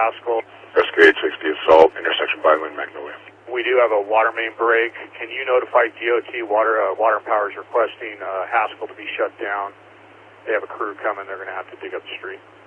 Haskell. Rescue 860 Assault, intersection Byland, Magnolia. We do have a water main break. Can you notify DOT Water and Power is requesting Haskell to be shut down? They have a crew coming. They're going to have to dig up the street.